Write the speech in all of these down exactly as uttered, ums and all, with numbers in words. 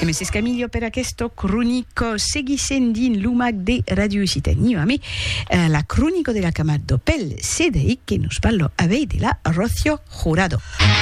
E me se scamiglio per questo cronico segui sendin l'umac de Radio Occitanie, mais eh, la cronico della Camardo Pel Sedei che nos parlo avei de la Rocío Jurado.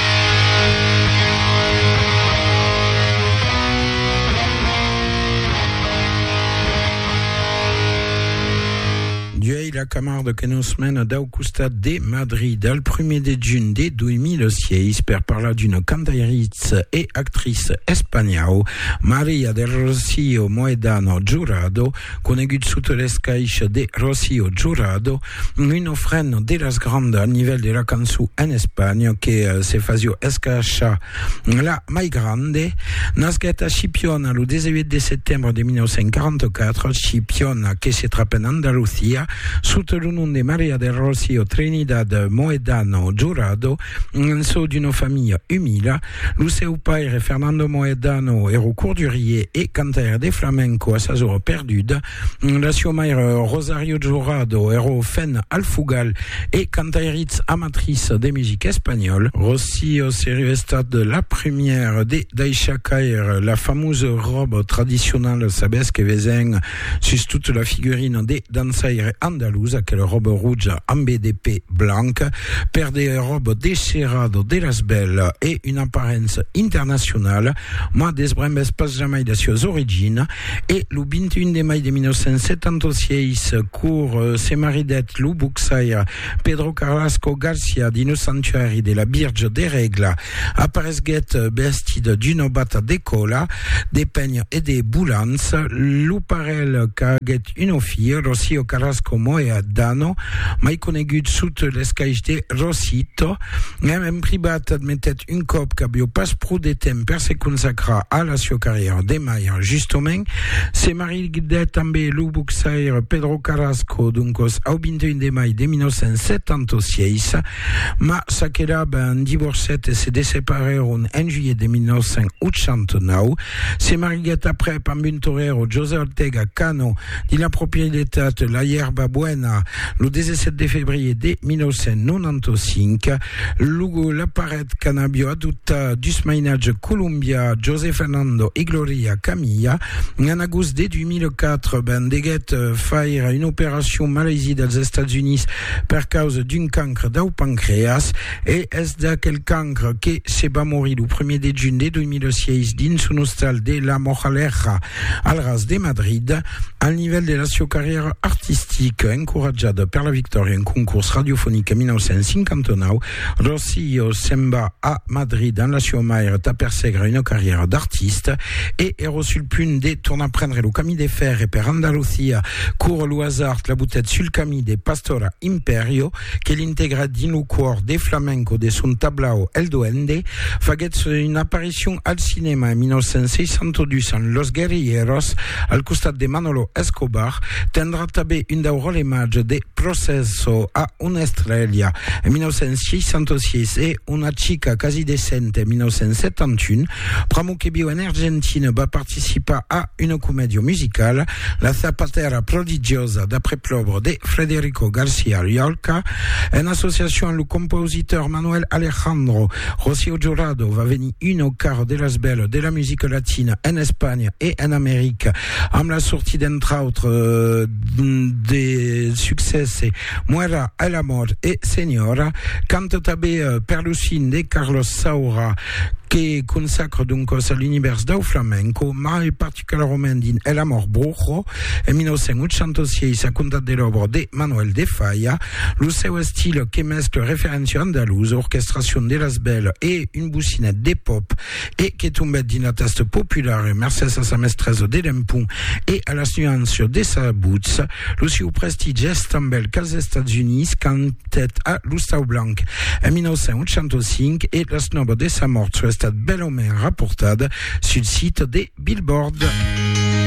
Duei la Camarde que nos mène dau costat de Madrid al premier de juny de deux mille seize per parlar d'una cantairice e actrice espagnola, María del Rocío Mohedano Jurado, conegut sotto l'escaix de Rocío Jurado, una ofrena de las grandes al nivell de la cançó en Espanya que uh, se fazio escaixar la mai grande, nasquet a Chipiona lo dix-huit de settembre de mille neuf cent quarante-quatre, Chipiona que se trapa en Andalucía, sotto il nome di María del Rocío Trinidad Mohedano Jurado, in so d'una famiglia umile. Lo seu père Fernando Mohedano era courdurier e cantaire de flamenco a sa zona perduda. La sua mère Rosario Jurado era fen al fugal e cantairice amatrice de musique espagnole. Rocío seria stata la première de deixar caer la famosa robe traditionnelle sabes que vesen sus toute la figurine de dansaire andalusa, que la robe rouge en B D P blanca, per des robes déchirades de las belles et une apparence internationale, ma desbrembes pas jamais de ses origines, et le vingt-et-un de mai de mille neuf cent settantasei, cour se maridet lu buxaire Pedro Carrasco Garcia dino sanctuari de la Birge de Regla, aparesguet vestida d'una bata de cola, de peigne et de boulans, lu parel caguet una fille, Rocío Carrasco Mohedano, mai conegut sotto l'escaix de Rosito, même en privat admetet un cop que havia pas prou de temps per se consacrar a la sua carriera de mai, justament, se maridet també lo buxaire Pedro Carrasco, duncos au vingt-et-un de mai de mille neuf cent settantasis, ma s'aquera ben divorcet e se desepareron en juillet de mille neuf cent oitanta-nou, se maridet après amb un torero José Ortega Cano di la propriétat la Hierba Buena le dix-sept de février de mille neuf cent quatre-vingt-quinze, luego la paret canabio adutta dus mainatge Columbia José Fernando e Gloria Camilla. En agost de deux mille quatre, ben deguet faire une opération Malaisie dels Estats-Unis per causa d'un cancre d'au pancreas e es d'aquel cancre que se va morir le premier de juny de deux mille seize dins un hostal de la Moraleja al ras de Madrid. Al nivell de la sua carriera artistique, encoratjada per la victòria en concurs radiofonique en mille neuf cent cinquanta-nou, Rocío se'n va a Madrid en la sua mare ta perseguir una carriera d'artiste e era sul punt de tornar a prendre lo camí de fer per Andalusia, cour lo hasard la butet sul camí de Pastora Imperio, que l'integra din lo cor de flamenco de son tablao El Duende, faguet una apparition al cinema en mille neuf cent seixanta-deux en Los Guerrilleros, al costat de Manolo Escobar, tendrà també un dau rolemage de Processo a una estrella en mille neuf cent seixanta-sis e una chica quasi decente en mille neuf cent setanta-un. Pramo que viu en Argentina va participar a una comèdia musical, La Zapatera Prodigiosa d'après l'obra de Federico García Lorca, en associació amb el compositor Manuel Alejandro. Rocío Jurado va venir un au quart de las belles de la musique latine en Espanya e en Amèrica, amb la sortie d'entre autres euh, de succès Muera el amor e Señora, canta també uh, per lo cine de Carlos Saura, que consacre donc à l'univers del flamenco, mai particularment din El amor brujo. En mille neuf cent oitanta-sis a contat de l'obra de Manuel de Falla, lo seu estil que mescla referència andaluz, orquestració de las belles e un bocinet de pop, e que tombet din la tasta popular mercès a sa mestresa de l'empun e a las nuances de sa boots. Lo seu prestigi és també qu'als Estats Units cantet a l'Ustau Blanc en mille neuf cent oitanta-cinc e las noves de sa mort estat bellament rapportada sur le site des Billboard.